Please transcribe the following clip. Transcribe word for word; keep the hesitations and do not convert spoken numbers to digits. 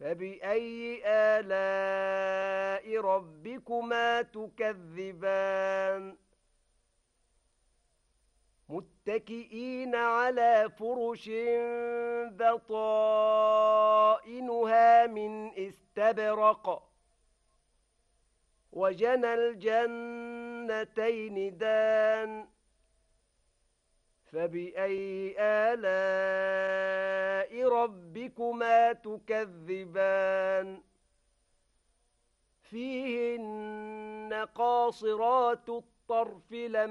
فبأي آلاء ربكما تكذبان متكئين على فرش بطائنها من استبرق وجنى الجنتين دان فبأي آلاء ربكما تكذبان فيهن قاصرات الطرف لم